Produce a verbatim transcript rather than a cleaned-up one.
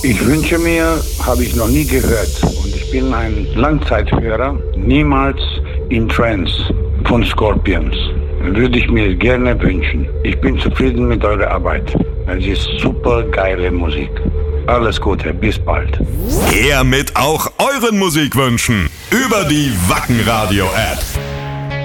Ich wünsche mir, habe ich noch nie gehört. Und ich bin ein Langzeithörer. Niemals in Trance von Scorpions. Würde ich mir gerne wünschen. Ich bin zufrieden mit eurer Arbeit. Es ist super geile Musik. Alles Gute, bis bald. Her mit auch euren Musikwünschen über die Wacken Radio App.